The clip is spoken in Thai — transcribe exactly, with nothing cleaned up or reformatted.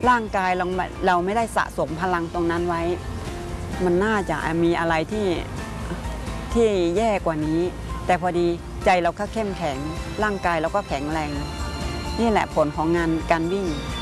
ร่างกายเราเราไม่ได้สะสมพลังตรงนั้นไว้ มันน่าจะมีอะไรที่ที่แย่กว่านี้ แต่พอดีใจเราก็เข้มแข็งร่างกายเราก็แข็งแรงนี่แหละผลของงานการวิ่ง